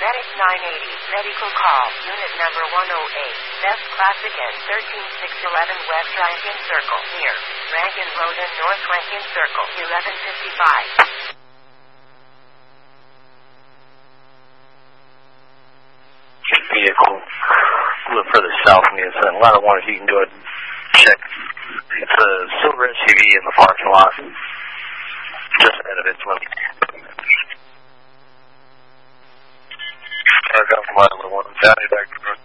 Medic 980, medical call, unit number 108, Best Classic at 13611 West Rankin Circle, near Rankin Road and North Rankin Circle, 1155. Vehicle a little further south from you. It's a lot of ones you can go ahead and check. It's a silver SUV in the parking lot. Just ahead of it. I got my little one. Back to